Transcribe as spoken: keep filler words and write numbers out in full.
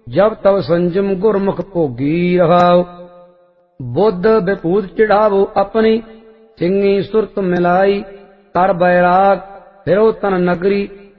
जब तब संजम गुरमुख भोगी रहाओ। बुद्ध विभूत चढ़ावो अपनी, चिंगी सुरत मिलाई, कर बैराग फिरो तन नगरी।